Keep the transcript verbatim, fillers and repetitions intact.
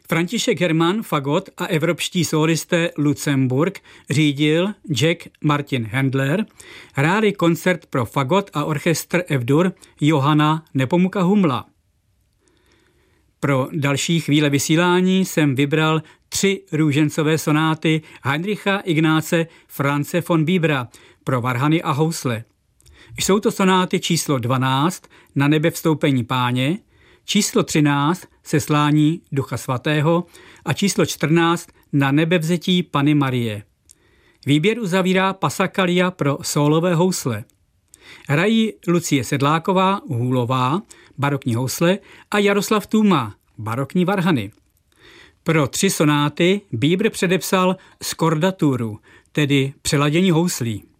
František Hermann fagot a evropští sólisté Lucemburg řídil Jack Martin Handler, hráli koncert pro fagot a orchestr F-dur Johanna Nepomuka Humla. Pro další chvíle vysílání jsem vybral tři růžencové sonáty Heinricha Ignáce Franze von Bibera pro varhany a housle. Jsou to sonáty číslo dvanáct Na nebe vstoupení Páně, číslo třináct Seslání Ducha Svatého a číslo čtrnáct Na nebevzetí Panny Marie. Výběr uzavírá Passacaglia pro sólové housle. Hrají Lucie Sedláková, hůlová, barokní housle a Jaroslav Tůma, barokní varhany. Pro tři sonáty Bieber předepsal skordaturu, tedy přeladění houslí.